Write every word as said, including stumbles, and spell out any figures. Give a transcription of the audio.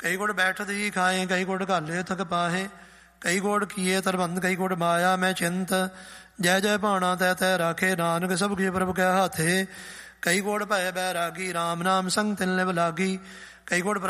ਕਈ ਗੁੜ ਬੈਠਤ ਹੀ ਖਾਏ, ਕਈ ਗੁੜ ਘਾਲੇ ਥਕ ਪਾਹੇ, ਕਈ ਗੁੜ ਕੀਏ ਤਰਬੰਦ, ਕਈ ਗੁੜ ਮਾਇਆ ਮੈਂ ਚਿੰਤ। ਜੈ ਜੈ ਭਾਣਾ ਤੈ ਤੈ ਰਾਖੇ, ਨਾਨਕ ਸਭ ਕੀ ਪ੍ਰਭ ਕੈ ਹਾਥੇ। ਕਈ ਗੁੜ ਭੈ ਬੈਰਾਗੀ, ਰਾਮ ਨਾਮ ਸੰਗ ਤਿਨ ਲਿਵ ਲਾਗੀ, ਕਈ ਗੁੜ